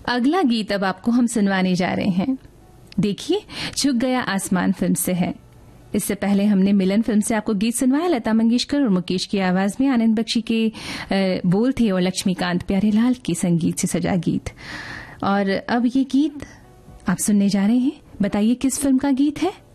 अगला गीत अब आपको हम सुनवाने जा रहे हैं। देखिए, झुक गया आसमान फिल्म से है। इससे पहले हमने मिलन फिल्म से आपको गीत सुनवाया। लता मंगेशकर और मुकेश की आवाज में आनंद बख्शी के बोल थे और लक्ष्मीकांत प्यारेलाल की संगीत से सजा गीत। और अब ये गीत आप सुनने जा रहे हैं। बताइए किस फिल्म का गीत है।